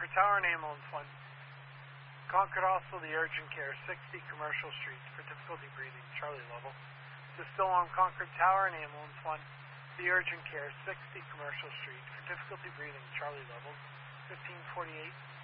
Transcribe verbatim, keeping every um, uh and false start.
Concord Tower and Ambulance one. Concord Hospital, the urgent care, sixty Commercial Street for difficulty breathing, Charlie level. This is still on Concord Tower and Ambulance one. The urgent care, sixty Commercial Street for difficulty breathing, Charlie level. fifteen forty-eight.